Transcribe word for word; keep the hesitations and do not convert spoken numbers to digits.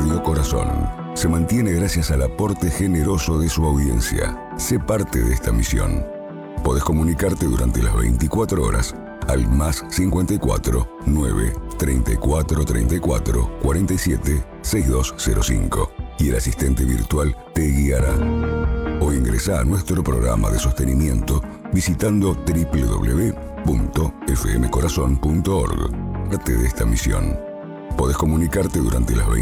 Radio Corazón se mantiene gracias al aporte generoso de su audiencia. Sé parte de esta misión. Podés comunicarte durante las veinticuatro horas al más cincuenta y cuatro, nueve, treinta y cuatro, treinta y cuatro, cuarenta y siete, sesenta y dos cero cinco y el asistente virtual te guiará. O ingresá a nuestro programa de sostenimiento visitando doble u doble u doble u punto f m corazón punto org. Parte de esta misión. Podés comunicarte durante las